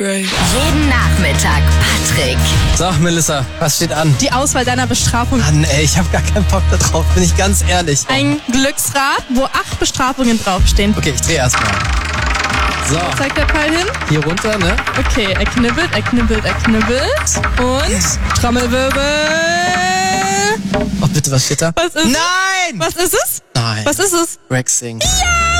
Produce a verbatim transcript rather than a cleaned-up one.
Ray. Jeden Nachmittag Patrick. So, Melissa, was steht an? Die Auswahl deiner Bestrafung. Mann, ey, ich hab gar keinen Bock da drauf, bin ich ganz ehrlich. Ein Glücksrad, wo acht Bestrafungen draufstehen. Okay, ich dreh erstmal. So, Zeigt der Pfeil hin? hier runter, ne? Okay, er knibbelt, er knibbelt, er knibbelt. Und Trommelwirbel. Oh, bitte, was steht da? Was ist Nein! es? Was ist es? Nein. Was ist es? Rexing. Ja!